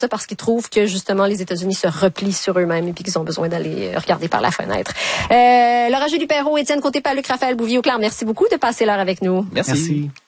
ça parce qu'ils trouvent que justement les États-Unis se replient sur eux-mêmes et puis qu'ils ont besoin d'aller regarder par la fenêtre. Laura Julie Perrault, Étienne Côté-Paluc, Raphaël Bouvier-Auclair, merci beaucoup de passer l'heure avec nous. Merci.